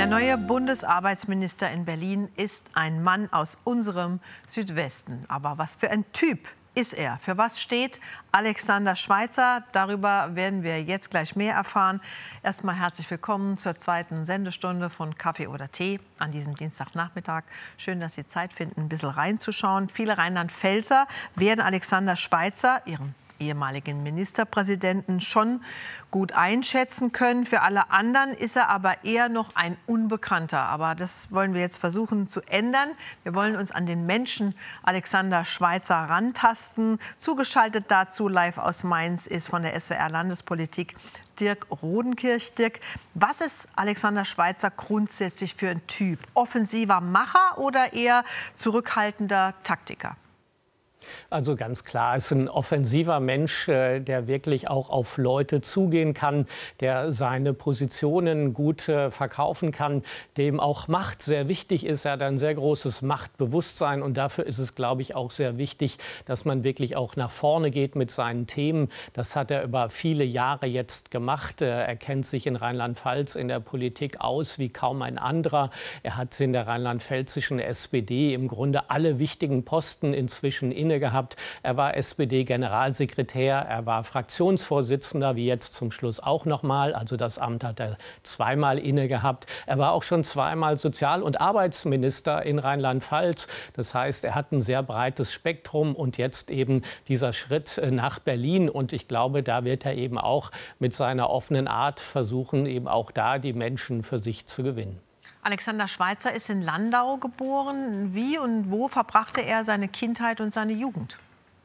Der neue Bundesarbeitsminister in Berlin ist ein Mann aus unserem Südwesten. Aber was für ein Typ ist er? Für was steht Alexander Schweitzer? Darüber werden wir jetzt gleich mehr erfahren. Erstmal herzlich willkommen zur zweiten Sendestunde von Kaffee oder Tee an diesem Dienstagnachmittag. Schön, dass Sie Zeit finden, ein bisschen reinzuschauen. Viele Rheinland-Pfälzer werden Alexander Schweitzer, ihren ehemaligen Ministerpräsidenten, schon gut einschätzen können. Für alle anderen ist er aber eher noch ein Unbekannter. Aber das wollen wir jetzt versuchen zu ändern. Wir wollen uns an den Menschen Alexander Schweitzer rantasten. Zugeschaltet dazu live aus Mainz ist von der SWR Landespolitik Dirk Rodenkirch. Dirk, was ist Alexander Schweitzer grundsätzlich für ein Typ? Offensiver Macher oder eher zurückhaltender Taktiker? Also ganz klar, es ist ein offensiver Mensch, der wirklich auch auf Leute zugehen kann, der seine Positionen gut verkaufen kann, dem auch Macht sehr wichtig ist. Er hat ein sehr großes Machtbewusstsein und dafür ist es, glaube ich, auch sehr wichtig, dass man wirklich auch nach vorne geht mit seinen Themen. Das hat er über viele Jahre jetzt gemacht. Er kennt sich in Rheinland-Pfalz in der Politik aus wie kaum ein anderer. Er hat in der rheinland-pfälzischen SPD im Grunde alle wichtigen Posten inzwischen inne gehabt. Er war SPD-Generalsekretär, er war Fraktionsvorsitzender, wie jetzt zum Schluss auch nochmal. Also das Amt hat er zweimal inne gehabt. Er war auch schon zweimal Sozial- und Arbeitsminister in Rheinland-Pfalz. Das heißt, er hat ein sehr breites Spektrum und jetzt eben dieser Schritt nach Berlin. Und ich glaube, da wird er eben auch mit seiner offenen Art versuchen, eben auch da die Menschen für sich zu gewinnen. Alexander Schweitzer ist in Landau geboren. Wie und wo verbrachte er seine Kindheit und seine Jugend?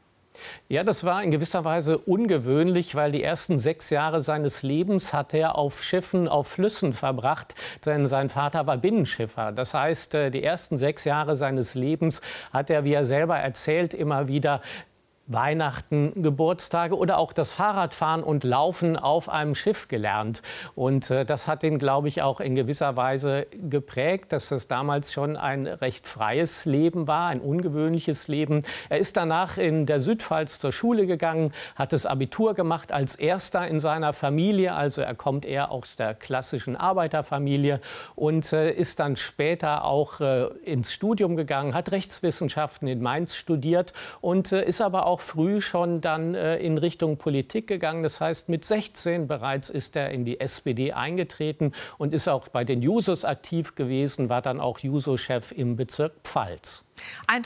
Ja, das war in gewisser Weise ungewöhnlich, weil die ersten 6 Jahre seines Lebens hat er auf Schiffen, auf Flüssen verbracht, denn sein Vater war Binnenschiffer. Das heißt, die ersten 6 Jahre seines Lebens hat er, wie er selber erzählt, immer wieder Weihnachten, Geburtstage oder auch das Fahrradfahren und Laufen auf einem Schiff gelernt. Und das hat ihn, glaube ich, auch in gewisser Weise geprägt, dass das damals schon ein recht freies Leben war, ein ungewöhnliches Leben. Er ist danach in der Südpfalz zur Schule gegangen, hat das Abitur gemacht als erster in seiner Familie. Also er kommt eher aus der klassischen Arbeiterfamilie und ist dann später auch ins Studium gegangen, hat Rechtswissenschaften in Mainz studiert und ist aber auch früh schon dann in Richtung Politik gegangen. Das heißt, mit 16 bereits ist er in die SPD eingetreten und ist auch bei den Jusos aktiv gewesen, war dann auch Juso-Chef im Bezirk Pfalz.